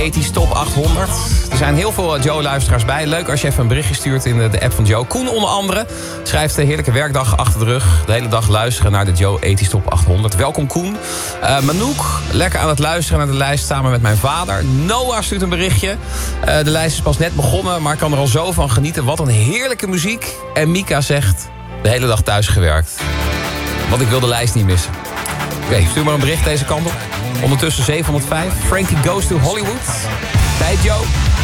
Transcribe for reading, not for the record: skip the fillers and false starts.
80's Top 800. Er zijn heel veel Joe-luisteraars bij. Leuk als je even een berichtje stuurt in de app van Joe. Koen onder andere schrijft de heerlijke werkdag achter de rug. De hele dag luisteren naar de Joe 80's Top 800. Welkom Koen. Manouk, lekker aan het luisteren naar de lijst samen met mijn vader. Noah stuurt een berichtje. De lijst is pas net begonnen, maar ik kan er al zo van genieten. Wat een heerlijke muziek. En Mika zegt, de hele dag thuis gewerkt. Want ik wil de lijst niet missen. Oké, stuur maar een bericht deze kant op. Ondertussen 705. Frankie Goes to Hollywood. Bij Joe.